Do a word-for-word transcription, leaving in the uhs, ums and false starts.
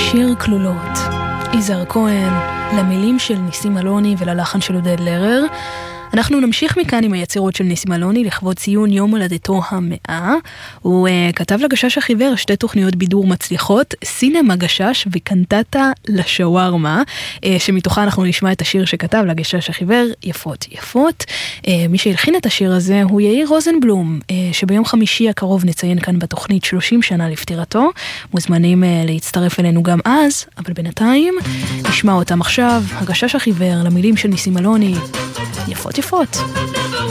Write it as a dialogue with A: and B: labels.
A: שיר כלולות, יזהר כהן, למילים של ניסים אלוני וללחן של עודד לרר. אנחנו נמשיך מכאן עם היצירות של ניסים אלוני לכבוד ציון יום הולדתו המאה. הוא uh, כתב לגשש החיוור שתי תוכניות בידור מצליחות, סינמה גשש וקנטטה לשווארמה, uh, שמתוכה אנחנו נשמע את השיר שכתב לגשש החיוור, יפות יפות. Uh, מי שהלחין את השיר הזה הוא יאיר רוזנבלום, uh, שביום חמישי הקרוב נציין כאן בתוכנית שלושים שנה לפטירתו. מוזמנים uh, להצטרף אלינו גם אז, אבל בינתיים נשמע אותם עכשיו, הגשש החיוור, למילים של ניסים אלוני, יפות יפות.